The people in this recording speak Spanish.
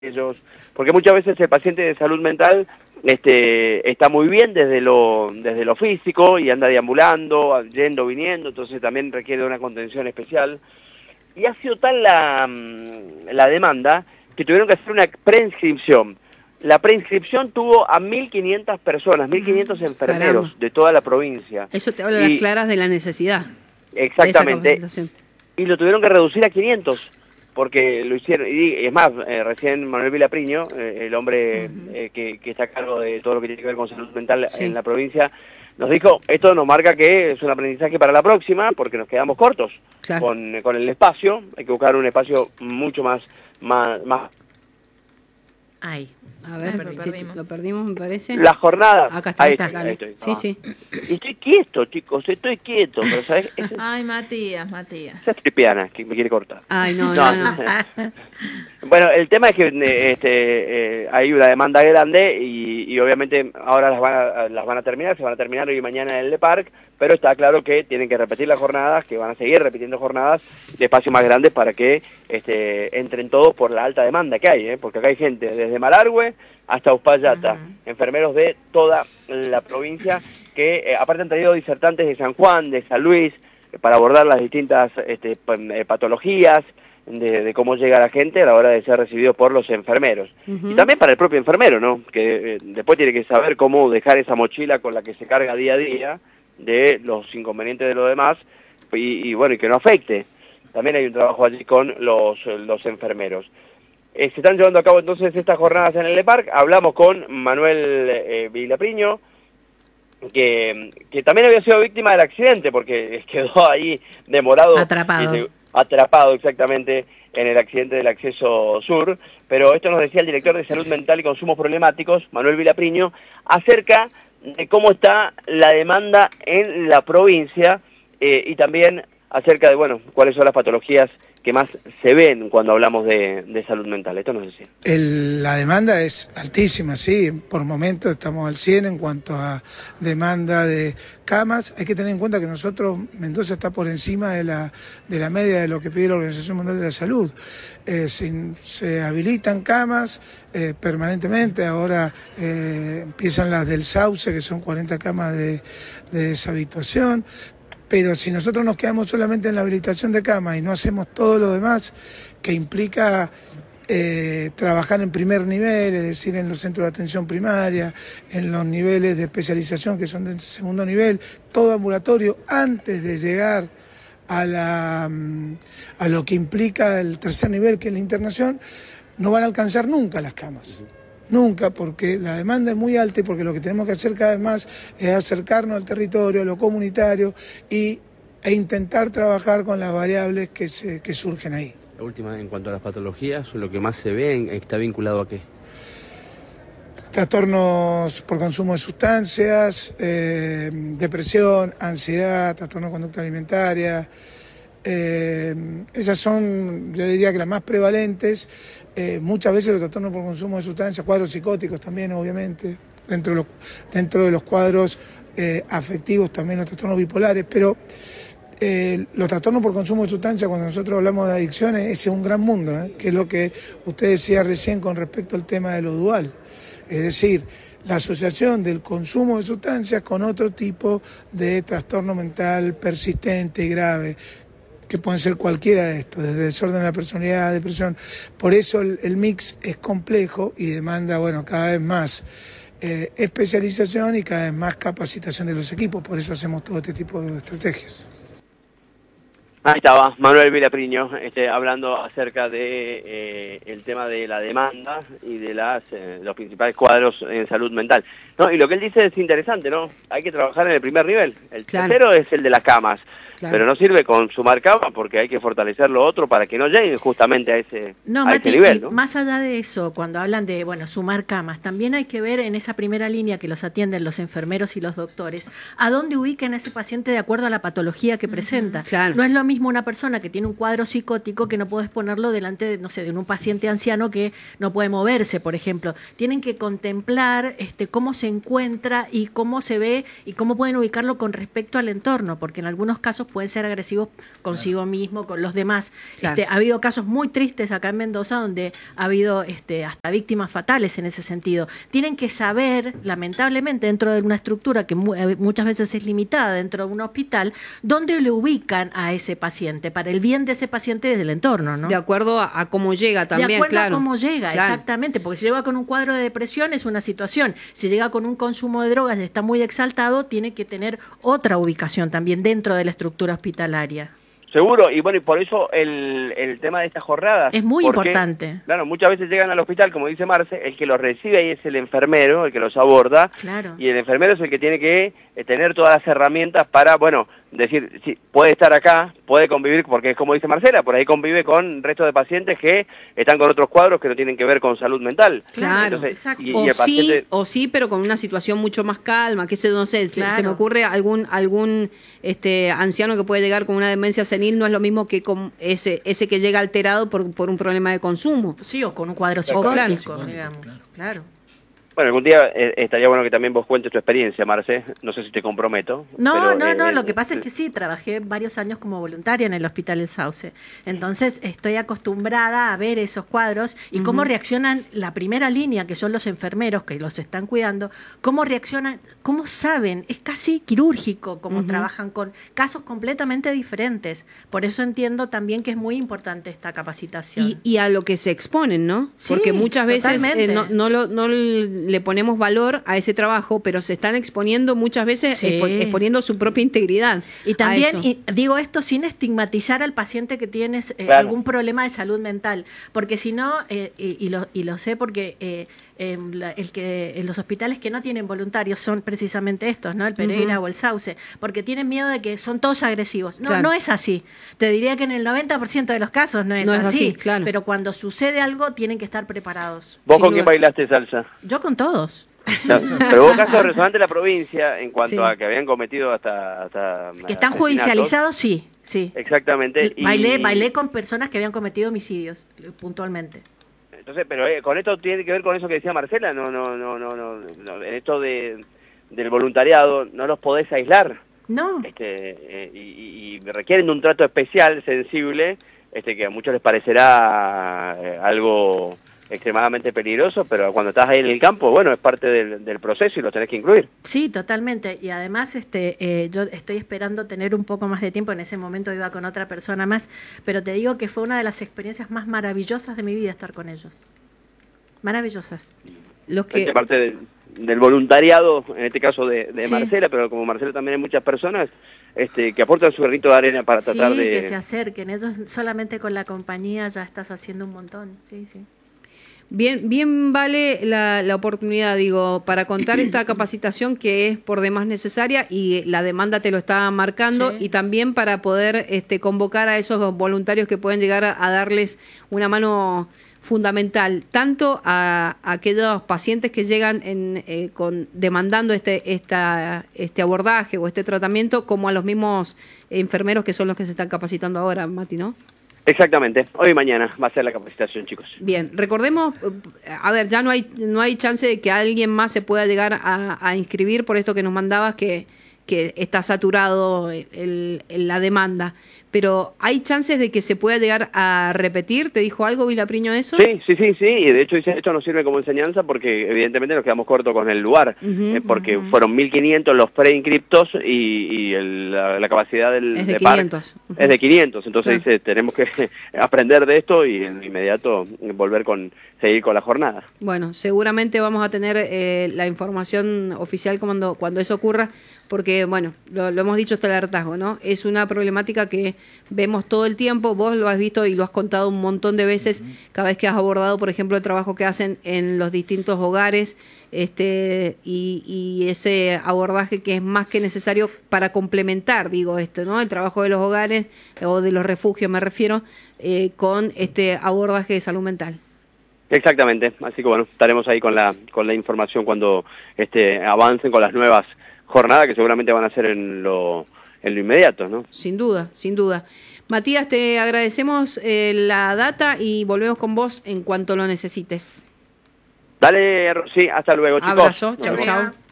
ellos, porque muchas veces el paciente de salud mental está muy bien desde lo físico y anda deambulando, yendo, viniendo, entonces también requiere una contención especial. Y ha sido tal la demanda que tuvieron que hacer una preinscripción. La preinscripción tuvo a 1.500 personas, 1.500 enfermeros. Caramba. De toda la provincia. Eso te habla a las claras de la necesidad. Exactamente. De esa capacitación. Y lo tuvieron que reducir a 500, porque lo hicieron. Y es más, recién Manuel Vilapriño, el hombre que está a cargo de todo lo que tiene que ver con salud mental en la provincia, nos dijo, esto nos marca que es un aprendizaje para la próxima, porque nos quedamos cortos con el espacio. Hay que buscar un espacio mucho más. Ay, a ver, lo perdimos, me parece. Las jornadas. Acá está, ahí estoy. Sí. Y estoy quieto, chicos, estoy quieto, pero ¿sabes? Ay, Matías. Esa es Tripiana, que me quiere cortar. Ay, no. Bueno, el tema es que hay una demanda grande y obviamente ahora las van a terminar, se van a terminar hoy y mañana en el Park, pero está claro que tienen que repetir las jornadas, que van a seguir repitiendo jornadas de espacios más grandes para que entren todos por la alta demanda que hay, porque acá hay gente desde Malargüe hasta Uspallata, enfermeros de toda la provincia que aparte han traído disertantes de San Juan, de San Luis, para abordar las distintas patologías, de cómo llega la gente a la hora de ser recibido por los enfermeros. Y también para el propio enfermero, ¿no? Que después tiene que saber cómo dejar esa mochila con la que se carga día a día de los inconvenientes de los demás y bueno, y que no afecte. También hay un trabajo allí con los enfermeros. Se están llevando a cabo entonces estas jornadas en el EPARC. Hablamos con Manuel Vilapriño, que también había sido víctima del accidente porque quedó ahí demorado. Atrapado exactamente en el accidente del acceso sur, pero esto nos decía el director de Salud Mental y Consumos Problemáticos, Manuel Vilapriño, acerca de cómo está la demanda en la provincia y también acerca de, bueno, cuáles son las patologías que más se ven cuando hablamos de salud mental. Esto nos decía. La demanda es altísima, sí, por momentos estamos al 100 en cuanto a demanda de camas. Hay que tener en cuenta que nosotros, Mendoza está por encima de la media de lo que pide la Organización Mundial de la Salud. Se habilitan camas permanentemente, ahora empiezan las del Sauce, que son 40 camas de deshabituación. Pero si nosotros nos quedamos solamente en la habilitación de cama y no hacemos todo lo demás, que implica trabajar en primer nivel, es decir, en los centros de atención primaria, en los niveles de especialización que son de segundo nivel, todo ambulatorio, antes de llegar a lo que implica el tercer nivel, que es la internación, no van a alcanzar nunca las camas. Nunca, porque la demanda es muy alta y porque lo que tenemos que hacer cada vez más es acercarnos al territorio, a lo comunitario e intentar trabajar con las variables que surgen ahí. La última, en cuanto a las patologías, lo que más se ve, ¿está vinculado a qué? Trastornos por consumo de sustancias, depresión, ansiedad, trastorno de conducta alimentaria. Esas son, yo diría que las más prevalentes. Muchas veces los trastornos por consumo de sustancias, cuadros psicóticos también, obviamente, dentro de los cuadros afectivos también los trastornos bipolares, pero los trastornos por consumo de sustancias, cuando nosotros hablamos de adicciones, ese es un gran mundo, que es lo que usted decía recién con respecto al tema de lo dual, es decir, la asociación del consumo de sustancias con otro tipo de trastorno mental persistente y grave, que pueden ser cualquiera de estos, desde desorden de la personalidad, depresión. Por eso el mix es complejo y demanda, bueno, cada vez más especialización y cada vez más capacitación de los equipos. Por eso hacemos todo este tipo de estrategias. Ahí estaba Manuel Vilapriño hablando acerca de el tema de la demanda y de los principales cuadros en salud mental. No, y lo que él dice es interesante, ¿no? Hay que trabajar en el primer nivel. El tercero es el de las camas. Claro. Pero no sirve con sumar camas porque hay que fortalecer lo otro para que no lleguen justamente a ese nivel, ¿no? Más allá de eso, cuando hablan de sumar camas, también hay que ver en esa primera línea que los atienden los enfermeros y los doctores, a dónde ubican a ese paciente de acuerdo a la patología que presenta. Claro. No es lo mismo una persona que tiene un cuadro psicótico que no puedes ponerlo delante de, no sé, de un paciente anciano que no puede moverse, por ejemplo. Tienen que contemplar cómo se encuentra y cómo se ve y cómo pueden ubicarlo con respecto al entorno, porque en algunos casos pueden ser agresivos consigo mismo, con los demás. Claro. Ha habido casos muy tristes acá en Mendoza donde ha habido hasta víctimas fatales en ese sentido. Tienen que saber, lamentablemente, dentro de una estructura que muchas veces es limitada dentro de un hospital, dónde le ubican a ese paciente, para el bien de ese paciente desde el entorno, ¿no? De acuerdo a cómo llega también, de acuerdo claro. a cómo llega, claro. Exactamente, porque si llega con un cuadro de depresión es una situación, si llega con un consumo de drogas y está muy exaltado, tiene que tener otra ubicación también dentro de la estructura hospitalaria. Seguro, y bueno, y por eso el tema de estas jornadas. Es muy porque, importante. Claro, muchas veces llegan al hospital, como dice Marce, el que los recibe ahí es el enfermero, el que los aborda, Claro. y el enfermero es el que tiene que tener todas las herramientas para, bueno, decir, sí, puede estar acá, puede convivir, porque es como dice Marcela, por ahí convive con resto de pacientes que están con otros cuadros que no tienen que ver con salud mental. Claro, Entonces, exacto. y O, el paciente... sí, pero con una situación mucho más calma, que no sé, Claro. se me ocurre algún anciano que puede llegar con una demencia senil, no es lo mismo que con ese que llega alterado por un problema de consumo. Sí, o con un cuadro claro. psicótico, digamos. Claro. Bueno, algún día estaría bueno que también vos cuentes tu experiencia, Marce, no sé si te comprometo. No, pero, lo que pasa es que sí, trabajé varios años como voluntaria en el Hospital El Sauce. Entonces estoy acostumbrada a ver esos cuadros y cómo reaccionan la primera línea, que son los enfermeros que los están cuidando, cómo reaccionan, cómo saben, es casi quirúrgico cómo trabajan con casos completamente diferentes. Por eso entiendo también que es muy importante esta capacitación. Y a lo que se exponen, ¿no? Sí, porque muchas veces totalmente. no le ponemos valor a ese trabajo, pero se están exponiendo muchas veces, Sí. exponiendo su propia integridad. Y también, a eso. y digo esto sin estigmatizar al paciente que tiene Claro. algún problema de salud mental, porque si no, y lo sé porque en los hospitales que no tienen voluntarios son precisamente estos, ¿no? El Pereira o el Sauce, porque tienen miedo de que son todos agresivos. No, Claro. no es así. Te diría que en el 90% de los casos no es así, claro. pero cuando sucede algo tienen que estar preparados. ¿Vos Sin con quién duda. bailaste salsa? Yo con todos. No, pero hubo casos resonantes en la provincia en cuanto Sí. a que habían cometido hasta Que están asesinatos. judicializados, sí. Exactamente. y- Bailé con personas que habían cometido homicidios, puntualmente. Entonces, pero con esto tiene que ver con eso que decía Marcela, no, en esto del voluntariado no los podés aislar, No. y requieren de un trato especial, sensible, que a muchos les parecerá algo extremadamente peligroso, pero cuando estás ahí en el campo, bueno, es parte del proceso y lo tenés que incluir. Sí, totalmente. Y además yo estoy esperando tener un poco más de tiempo. En ese momento iba con otra persona más, pero te digo que fue una de las experiencias más maravillosas de mi vida estar con ellos. Maravillosas. Los que De parte del voluntariado, en este caso de Sí. Marcela, pero como Marcela también hay muchas personas que aportan su granito de arena para tratar Sí, de... que se acerquen. Ellos solamente con la compañía ya estás haciendo un montón. Sí, sí. bien vale la oportunidad, digo, para contar esta capacitación que es por demás necesaria y la demanda te lo está marcando, Sí. y también para poder convocar a esos voluntarios que pueden llegar a darles una mano fundamental, tanto a aquellos pacientes que llegan demandando este abordaje o este tratamiento, como a los mismos enfermeros que son los que se están capacitando ahora, Mati, ¿no? Exactamente, hoy y mañana va a ser la capacitación, chicos. Bien, recordemos, a ver, ya no hay chance de que alguien más se pueda llegar a inscribir por esto que nos mandabas, que está saturado la demanda, pero ¿hay chances de que se pueda llegar a repetir? ¿Te dijo algo, Vilapriño, eso? Sí, y de hecho dice, esto nos sirve como enseñanza porque evidentemente nos quedamos cortos con el lugar, porque fueron 1.500 los preinscriptos y la capacidad Es de de PARC 500. es de 500, entonces Claro. dice, tenemos que aprender de esto y en inmediato seguir con la jornada. Bueno, seguramente vamos a tener la información oficial cuando eso ocurra, porque, bueno, lo hemos dicho hasta el hartazgo, ¿no? Es una problemática que vemos todo el tiempo, vos lo has visto y lo has contado un montón de veces, cada vez que has abordado, por ejemplo, el trabajo que hacen en los distintos hogares, y ese abordaje que es más que necesario para complementar, digo esto, ¿no? El trabajo de los hogares o de los refugios, me refiero, con este abordaje de salud mental. Exactamente, así que bueno, estaremos ahí con la información cuando avancen con las nuevas jornadas que seguramente van a ser en lo inmediato, ¿no? Sin duda, sin duda. Matías, te agradecemos la data y volvemos con vos en cuanto lo necesites. Dale, sí, hasta luego, chicos. Abrazo, chau, chau.